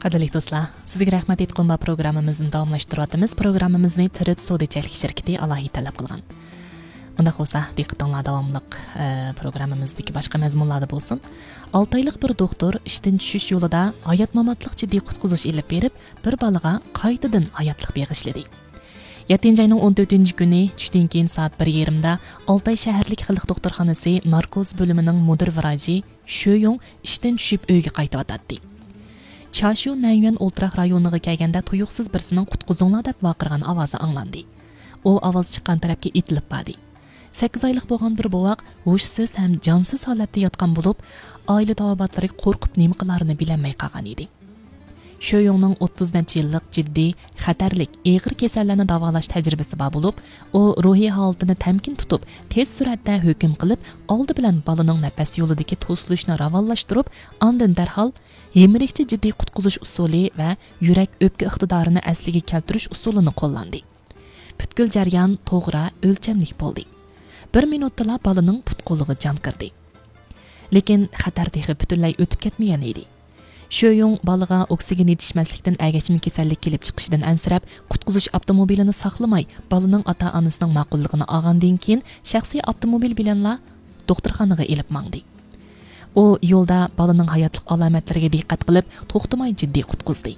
Qadrli do'stlar, sizga rahmat aytgan va programmamizni davomlashtiryapmiz. Programmamizni Tirit Sodichalik shirkati alohida talab qilgan. Unda bo'lsa, diqqatinglar davomliq programmamizdagi boshqa mazmunlarda bo'lsin. 6 oylik bir doktor ishdan tushish yo'lida hayot-mamotlik jiddiy qutqizish ilib berib, bir bolaga qaytadan hayotlik bag'ishladi. 7 ayning 14 kuni tushdan keyin soat 1:30 da Altay shaharlik xalq doktorxonasi narkoz bo'limining mudir vraji Shoyong ishdan tushib uyga qaytayotdi. Chashu Nanyuan o'ltiraq rayoniga kelganda tuyuqsiz birisining qutqizinglar deb vaqirgan ovozi anglandi. U ovoz chiqqan tarafga itilib bordi. 8 oylik bo'lgan bir bovoq hushsiz ham jonsiz holatda yotgan bo'lib, oila tavobatlari qo'rqib nima qilarini bilmay qolgan edi. Shoyongning 30 yillik jiddiy, xatarlik, og'ir kasallarni davolash tajribasi bor bo'lib, u ruhiy holatini tamkin tutib, tez suratda hukm qilib, oldi bilan bolaning nafas yo'lidagi to'silishni ravonlashtirib, ondan darhol yemirikchi jiddiy qutqizish usuli va yurak o'pka iqtidorini asliga keltirish usulini qo'llandi. Butkul jarayon to'g'ri, o'lchamlik bo'ldi. 1 minutda bolaning putqo'lig'i jon kirdi. Lekin xatar texi butunlay o'tib ketmagan edi. Shoyong bolaga oksigen yetishmaslikdan agachma kasallik kelib chiqishidan ansirab, qutqizish avtomobilini saqlamay, bolaning ota-onasining ma'qulligini olgandan keyin shaxsiy avtomobil bilanla doktorxonaga elib mangdi. U yo'lda bolaning hayotlik alomatlariga diqqat qilib, to'xtamay jiddiy qutqizdi.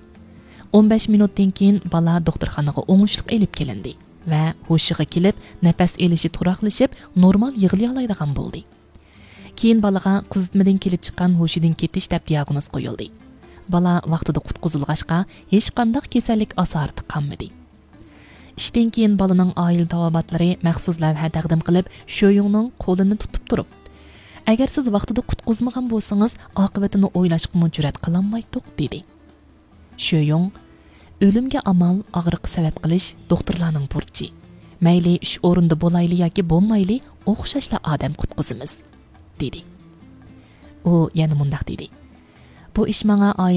15 minutdan keyin bola doktorxonaga o'ngishliq elib kelindi va hushiga kelib, nafas elishi turaqlashib, normal yig'lay oladigan bo'ldi. Keyin bolaga qizitmadan kelib chiqqan hushidan ketish deb diagnoz qo'yildi. Bola vaqtida qutqizilg'achqa hech qanday kasallik asarati qolmadi. Ishdan keyin bolaning oila tavobatlari maxsus lavha taqdim qilib, Shoyongning qo'lini tutib turib, agar siz vaqtida qutqizmagan bo'lsangiz, oqibatini o'ylashga jur'at qilolmaydiq dedi. Shoyong o'limga amal og'riq sabab qilish doktorlarning burchi. Mayli ish o'rinda bo'layli yoki bo'lmayli, o'xshashla odam qutqizamiz dedi. U yana mundaq dedi. Bu ish menga